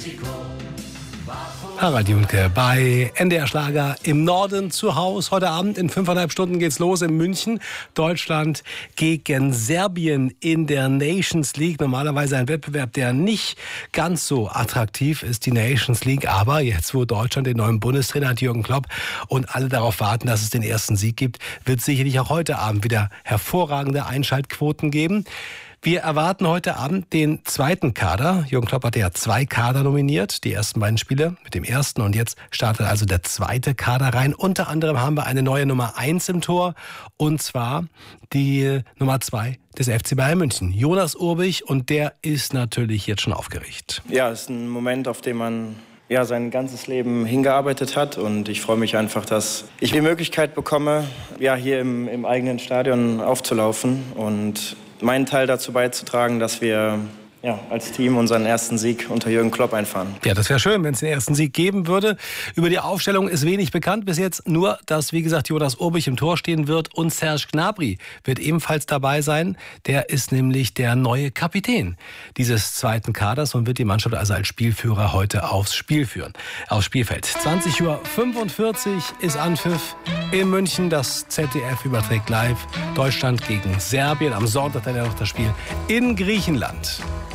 Harald Junke bei NDR Schlager im Norden zu Hause. Heute Abend in 5,5 Stunden geht's los in München. Deutschland gegen Serbien in der Nations League. Normalerweise ein Wettbewerb, der nicht ganz so attraktiv ist, die Nations League. Aber jetzt, wo Deutschland den neuen Bundestrainer hat, Jürgen Klopp, und alle darauf warten, dass es den ersten Sieg gibt, wird es sicherlich auch heute Abend wieder hervorragende Einschaltquoten geben. Wir erwarten heute Abend den zweiten Kader. Jürgen Klopp hatte ja 2 Kader nominiert, die ersten beiden Spiele mit dem ersten. Und jetzt startet also der zweite Kader rein. Unter anderem haben wir eine neue Nummer 1 im Tor. Und zwar die Nummer 2 des FC Bayern München, Jonas Urbich. Und der ist natürlich jetzt schon aufgeregt. Ja, es ist ein Moment, auf den man sein ganzes Leben hingearbeitet hat. Und ich freue mich einfach, dass ich die Möglichkeit bekomme, hier im eigenen Stadion aufzulaufen und meinen Teil dazu beizutragen, dass wir als Team unseren ersten Sieg unter Jürgen Klopp einfahren. Ja, das wäre schön, wenn es den ersten Sieg geben würde. Über die Aufstellung ist wenig bekannt bis jetzt. Nur, dass, wie gesagt, Jonas Urbich im Tor stehen wird und Serge Gnabry wird ebenfalls dabei sein. Der ist nämlich der neue Kapitän dieses zweiten Kaders und wird die Mannschaft also als Spielführer heute aufs Spielfeld. 20:45 Uhr ist Anpfiff in München. Das ZDF überträgt live Deutschland gegen Serbien. Am Sonntag dann ja noch das Spiel in Griechenland.